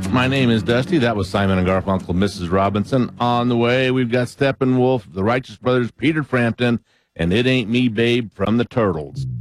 My name is Dusty. That was Simon and Garfunkel, Mrs. Robinson. On the way, we've got Steppenwolf, the Righteous Brothers, Peter Frampton, and It Ain't Me, Babe from the Turtles.